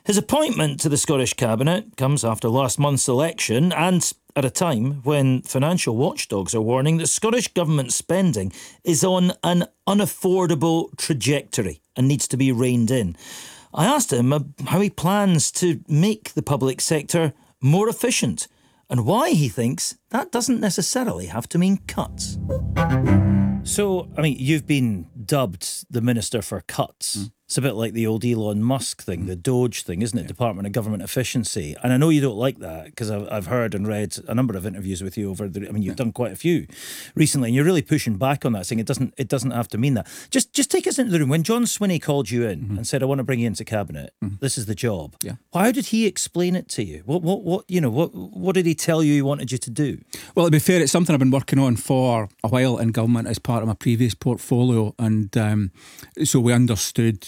His appointment to the Scottish Cabinet comes after last month's election and at a time when financial watchdogs are warning that Scottish Government spending is on an unaffordable trajectory and needs to be reined in. I asked him how he plans to make the public sector more efficient and why he thinks that doesn't necessarily have to mean cuts. So, I mean, you've been dubbed the Minister for Cuts. It's a bit like the old Elon Musk thing, the Doge thing, isn't it? Department of Government Efficiency. And I know you don't like that because I've heard and read a number of interviews with you you've done quite a few recently, and you're really pushing back on that, saying it doesn't have to mean that. Just take us into the room. When John Swinney called you in and said, I want to bring you into Cabinet, this is the job. Yeah. How did he explain it to you? What did he tell you he wanted you to do? Well, to be fair, it's something I've been working on for a while in government as part of my previous portfolio, and so we understood